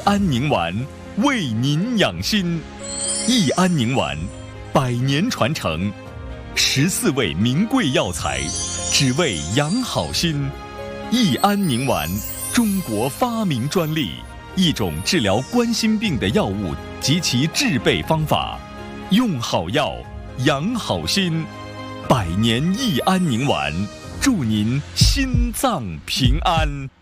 安宁丸，为您养心。益安宁丸，100年传承，14味名贵药材，只为养好心。益安宁丸，中国发明专利，一种治疗冠心病的药物及其制备方法。用好药，养好心。100年益安宁丸，祝您心脏平安。